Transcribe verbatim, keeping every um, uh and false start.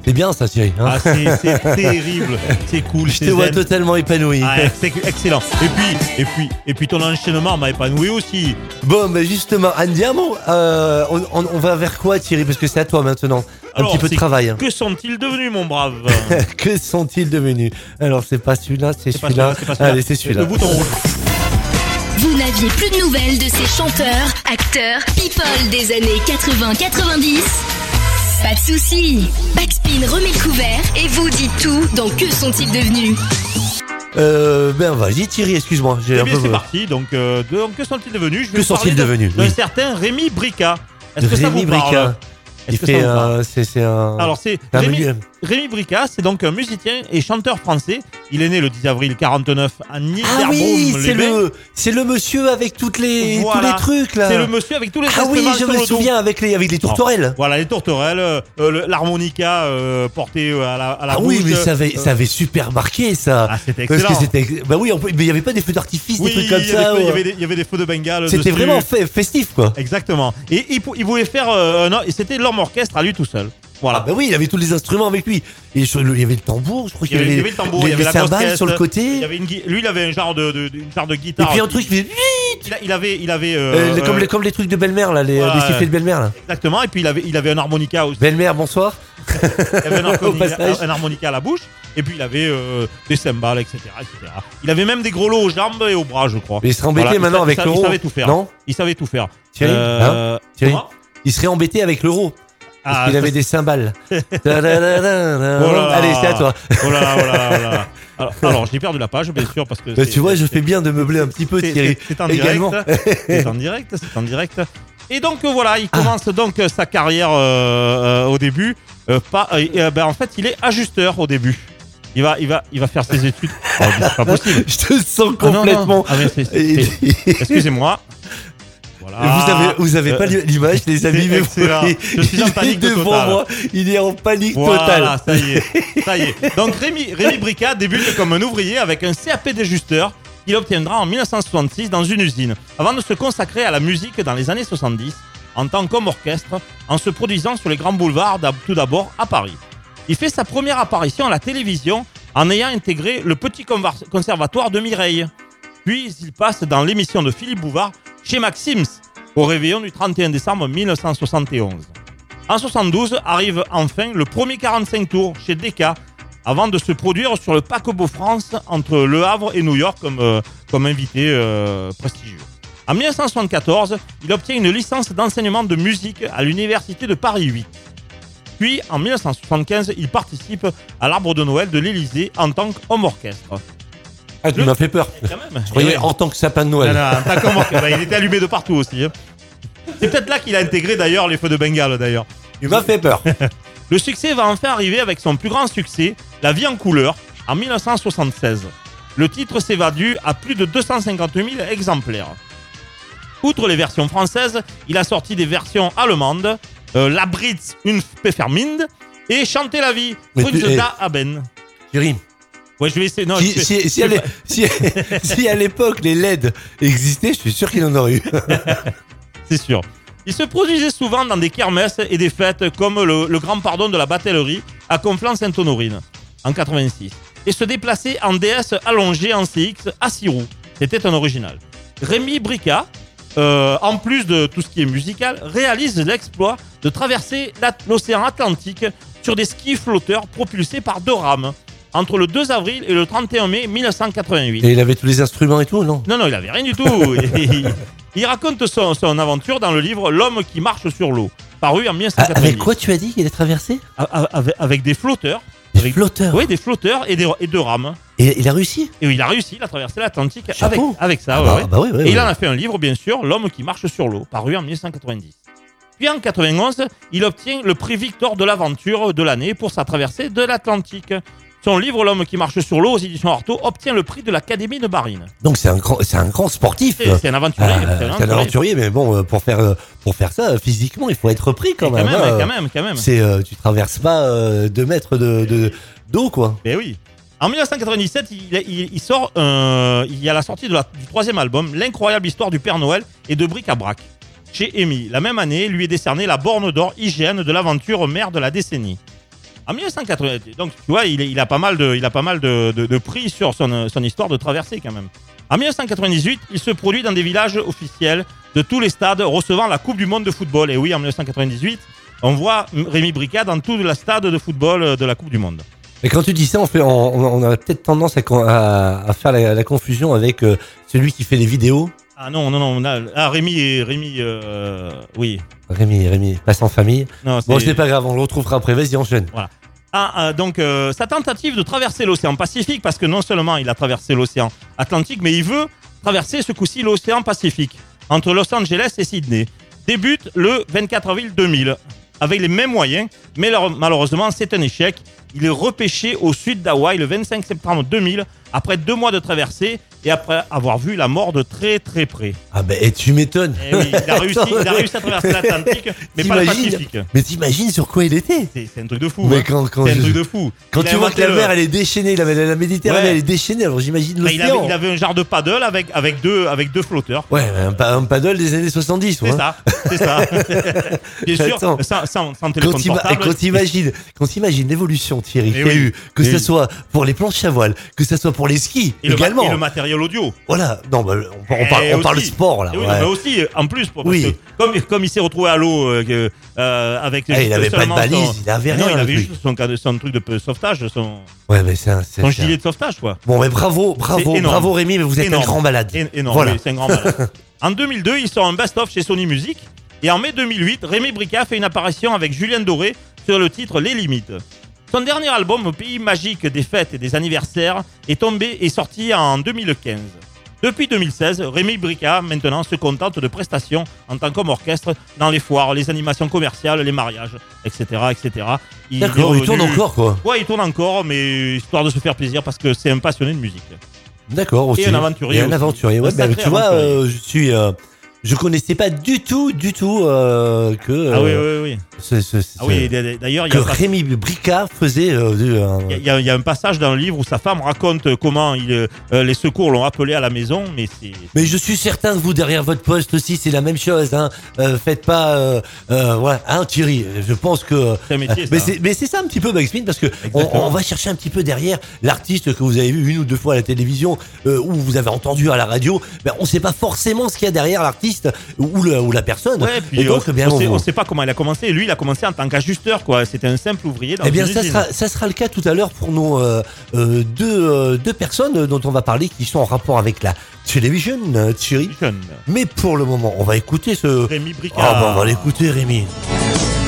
C'est bien ça, Thierry. Hein Ah, c'est, c'est terrible, c'est cool. Je te vois totalement épanoui. Ah, c'est excellent. Et puis, et puis, et puis ton enchaînement m'a épanoui aussi. Bon, mais justement, Andiamo, euh, on, on, on va vers quoi, Thierry? Parce que c'est à toi maintenant. Un Alors, petit peu de travail. Que sont-ils devenus, mon brave? Que sont-ils devenus? Alors, c'est pas celui-là, c'est, c'est celui-là. Pas celui-là, c'est pas celui-là. Allez, c'est celui-là. Le bouton rouge. Vous n'aviez plus de nouvelles de ces chanteurs, acteurs, people des années quatre-vingts quatre-vingt-dix? Pas de soucis, Backspin remet le couvert et vous dit tout dans Que sont-ils devenus? Euh, ben vas-y Thierry, excuse-moi. J'ai Eh un bien, peu... c'est parti. Donc, euh, de, que sont-ils devenus? Je vais Que vous parler sont-ils de- devenus D'un Oui. certain Rémi Brica. Est-ce que ça Rémi vous parle? Brica. Est-ce Il que ça fait, vous parle euh, c'est, c'est un. Alors, c'est c'est un Rémi, milieu. Rémi Brica, c'est donc un musicien et chanteur français. Il est né le dix avril quarante-neuf à Ah Niederbronn. oui, les c'est Bains. le, c'est le monsieur avec toutes les, Voilà. tous les trucs là. C'est le monsieur avec tous les Ah oui, instruments je sur me le dos. souviens avec les, avec les tourterelles. Voilà, les tourterelles, euh, le- l'harmonica euh, portée euh, à la, à la Ah bouche. oui, mais ça avait, euh, ça avait super marqué ça. Ah, c'était Parce excellent. que c'était, bah oui, on peut- mais il y avait pas des feux d'artifice, Oui, des trucs comme il y avait ça. des- il y ouais. avait des- il y avait des feux de Bengale. C'était dessus. vraiment fait, festif quoi. Exactement. Et il, pou- il voulait faire euh, un- et c'était l'homme orchestre à lui tout seul. Voilà. Ah bah oui, il avait tous les instruments avec lui. Et sur le- il y avait le tambour, je crois Il y qu'il avait, y il y avait, avait le tambour, les, il y avait les la grosse cymbales caisse, sur le il côté. y avait une, gui- lui, il avait un genre de, de, une genre de Et guitare. puis un qui- truc qui faisait il, a- il avait, il avait. euh, euh, les- comme, euh, les, comme les trucs de belle-mère là, les, voilà, les sifflets de belle-mère là. Exactement. Et puis il avait, il avait un harmonica aussi. Belle-mère, bonsoir. Il avait un Au harmonica, passage. un harmonica à la bouche. Et puis il avait euh, des cymbales, et cetera, et cetera. Il avait même des grelots aux jambes et aux bras, je crois. Mais il serait embêté Voilà, il maintenant sa- avec il sa- l'euro. Il savait tout faire. Non Il savait tout faire. Thierry, Euh, hein Thierry comment Il serait embêté avec l'euro. Parce Ah, qu'il ça, avait des cymbales. Ta-da-da-da-da. Oh là là. Allez, c'est à toi. Oh là là, oh là là, oh là là. Alors, alors, j'ai perdu la page, bien sûr, parce que. Bah, c'est- tu vois, je c'est- fais bien de meubler un petit peu, c'est- Thierry. c'est- C'est en Également. direct. C'est en direct, c'est en direct. Et donc euh, voilà, il commence donc euh, sa carrière euh, euh, au début. Euh, pas, euh, euh, ben, en fait, il est ajusteur au début. Il va, il va, il va faire ses études. Oh, mais c'est pas possible. Je te sens Ah, non, non. complètement. Ah, mais c'est- c'est- Et- c'est- Excusez-moi. Voilà. Vous avez, vous avez pas Euh, l'image, les amis, c'est mais vous excellent. voyez, Je suis en il est panique devant totale. moi, il est en panique Voilà, totale. ça y est, ça y est. Donc Rémi, Rémi Brica débute comme un ouvrier avec un C A P d'ajusteur qu'il obtiendra en dix-neuf cent soixante-six dans une usine, avant de se consacrer à la musique dans les années soixante-dix en tant qu'homme orchestre, en se produisant sur les grands boulevards, d'ab- tout d'abord à Paris. Il fait sa première apparition à la télévision en ayant intégré le petit convar- conservatoire de Mireille. Puis il passe dans l'émission de Philippe Bouvard chez Maxims au réveillon du trente et un décembre mille neuf cent soixante et onze. En soixante-douze arrive enfin le premier quarante-cinq tours chez Decca, avant de se produire sur le paquebot France entre Le Havre et New York comme, euh, comme invité euh, prestigieux. En mille neuf cent soixante-quatorze, il obtient une licence d'enseignement de musique à l'université de Paris huit. Puis, en mille neuf cent soixante-quinze, il participe à l'Arbre de Noël de l'Élysée en tant qu'homme orchestre. Ah, tu Le- m'as fait peur. Quand même. Je croyais Eh ouais. en tant que sapin de Non, Noël. non, en tant qu'homme orchestre. Bah, il était allumé de partout aussi. hein. C'est peut-être là qu'il a intégré d'ailleurs les feux de Bengale d'ailleurs. Tu m'as fait peur. Le succès va enfin arriver avec son plus grand succès, La vie en couleur, en mille neuf cent soixante-seize. Le titre s'est vendu à plus de deux cent cinquante mille exemplaires. Outre les versions françaises, il a sorti des versions allemandes, euh, La Britz une Pfefferminde et Chanter la vie, Mais tu- eh. Frunzeta Haben. Thierry, Ouais, je vais essayer. Non, si, je- si, je- si, à l'é- si- si à l'époque les L E D existaient, je suis sûr qu'il en aurait eu. C'est sûr. Il se produisait souvent dans des kermesses et des fêtes comme le, le Grand Pardon de la Batellerie à Conflans-Sainte-Honorine en quatre-vingt-six et se déplaçait en D S allongée en C X à six roues. C'était un original. Rémi Brica, euh, en plus de tout ce qui est musical, réalise l'exploit de traverser la- l'océan Atlantique sur des skis flotteurs propulsés par deux rames entre le deux avril et le trente et un mai mille neuf cent quatre-vingt-huit. Et il avait tous les instruments et tout, non? Non, non, il avait rien du tout. il, il raconte son, son aventure dans le livre L'homme qui marche sur l'eau, paru en mille neuf cent Ah, quatre-vingt-dix. avec quoi tu as dit qu'il a traversé? A- a- avec, avec des flotteurs. Des Avec- flotteurs. Oui, des flotteurs et, des, et deux rames. Et il a réussi? Et il a réussi, il a traversé l'Atlantique avec, Chapeau. avec ça. Ah ouais, bah, ouais. bah oui, oui, et oui. il en a fait un livre, bien sûr, L'homme qui marche sur l'eau, paru en mille neuf cent quatre-vingt-dix. Puis en quatre-vingt-onze, il obtient le prix Victor de l'aventure de l'année pour sa traversée de l'Atlantique. Son livre L'homme qui marche sur l'eau aux éditions Artaud obtient le prix de l'Académie de Marine. Donc c'est un grand, c'est un grand sportif. C'est c'est un aventurier. Ah, c'est un c'est un aventurier, mais bon, euh, pour faire, euh, pour faire ça, euh, physiquement, il faut être pris quand Et même. Quand même, hein. quand même, quand même. C'est, euh, tu traverses pas euh, deux mètres de, de, d'eau, quoi. Ben oui. En mille neuf cent quatre-vingt-dix-sept, il, il- il sort, euh, il y a la sortie de la- du troisième album, L'incroyable histoire du Père Noël et de bric-à-brac. Chez Amy, la même année, lui est décerné la Borne d'or Hygiène de l'aventure mère de la décennie. En mille neuf cent quatre-vingt-dix, donc tu vois, il, est- il a pas mal de, il a pas mal de, de, de prix sur son, son histoire de traversée quand même. En mille neuf cent quatre-vingt-dix-huit, il se produit dans des villages officiels de tous les stades recevant la Coupe du Monde de football. Et oui, en mille neuf cent quatre-vingt-dix-huit, on voit Rémi Bricard dans tout le stade de football de la Coupe du Monde. Mais quand tu dis ça, on, fait, on, on a peut-être tendance à, à, à faire la, la confusion avec euh, celui qui fait les vidéos. Ah non, non, non, on a, ah Rémi, Rémi, euh, oui. Rémi, Rémi, passe en famille. Non, Bon, c'est pas grave, on le retrouvera après. Vas-y, enchaîne. Voilà. Ah, ah, donc, euh, sa tentative de traverser l'océan Pacifique, parce que non seulement il a traversé l'océan Atlantique, mais il veut traverser ce coup-ci l'océan Pacifique, entre Los Angeles et Sydney, débute le vingt-quatre avril deux mille, avec les mêmes moyens, mais alors, malheureusement, c'est un échec. Il est repêché au sud d'Hawaï le vingt-cinq septembre deux mille, après deux mois de traversée et après avoir vu la mort de très très près. Ah ben, et tu m'étonnes. Eh oui, il a réussi, il a réussi à traverser l'Atlantique, mais pas le T'imagines Pacifique. Mais t'imagines sur quoi il était? C'est, c'est un truc de fou. Mais hein. quand, quand, C'est un je- truc de fou. quand Il a tu vois que inventé la le- mer elle est déchaînée, la, la, la Méditerranée Ouais. elle est déchaînée, alors j'imagine Bah, il, avait, l'océan. il avait un genre de paddle avec, avec, deux, avec deux flotteurs. Ouais, un, pa- un paddle des années soixante-dix. C'est ouais. ça, c'est ça. Bien sûr, Attends. sans, sans, sans Quand téléphone t'ima- portable. quand t'imagines, quand t'imagines l'évolution, Thierry, Eh qu'il y a oui. eu, que Eh ce oui. soit pour les planches à voile, que ce soit pour les skis, et, le, ma- également. et le matériel audio. Voilà, non, bah, on, on parle, Et on parle aussi- sport là. Et oui, ouais. mais aussi, en plus, parce Oui. que comme, comme il s'est retrouvé à l'eau euh, que, euh, avec. Eh, il avait pas de seulement balise, son- il avait Non, rien, il le avait truc. juste son, cadre- son truc de peu- sauvetage, son, Ouais, mais c'est un, c'est son c'est un- gilet de sauvetage, quoi. Bon, mais bravo, bravo, énorme. bravo Rémi, mais vous êtes Énorme. un grand malade. É- énorme, Voilà. oui, c'est un grand malade. En deux mille deux, il sort un best-of chez Sony Music. Et en mai deux mille huit, Rémi Bricard fait une apparition avec Julien Doré sur le titre Les Limites. Son dernier album, Pays magique des fêtes et des anniversaires, est tombé et sorti en deux mille quinze. Depuis deux mille seize, Rémi Bricard, maintenant, se contente de prestations en tant qu'homme orchestre dans les foires, les animations commerciales, les mariages, et cetera, et cetera. Il D'accord, est il tourne revenu- encore quoi. Ouais, il tourne encore, mais histoire de se faire plaisir parce que c'est un passionné de musique. D'accord aussi. Et un aventurier Et un aussi. aventurier. Ouais, Un bah, sacré tu vois, aventurier. euh, je suis, euh, je connaissais pas du tout, du tout euh, que. Ah oui, euh, oui, oui. ce- ce- ce- Ah oui, d'ailleurs, il y que a pas- Rémi Bricard faisait. euh, du, euh, Il y, a- il y a, il y a un passage dans le livre où sa femme raconte comment il, euh, les secours l'ont appelé à la maison, mais c'est... Mais je suis certain que vous derrière votre poste aussi c'est la même chose. Hein. Euh, faites pas, euh, euh, voilà, hein, Thierry. Je pense que. C'est un métier, mais ça. c'est, mais c'est ça un petit peu, Maxime, parce que on, Exactement. on va chercher un petit peu derrière l'artiste que vous avez vu une ou deux fois à la télévision euh, ou vous avez entendu à la radio. Ben on sait pas forcément ce qu'il y a derrière l'artiste ou, le, ou la personne. Ouais, puis Et donc, on, bien, on, sait, on- on sait pas comment il a commencé. Et lui, il a commencé en tant qu'ajusteur, quoi. C'était un simple ouvrier dans Eh bien, une ça usine. sera, ça sera le cas tout à l'heure pour nos euh, euh, deux, euh, deux personnes dont on va parler qui sont en rapport avec la télévision, euh, Thierry. Jeune. Mais pour le moment, on va écouter ce. Rémi Bricard. Ah, bah, on va l'écouter, Rémi.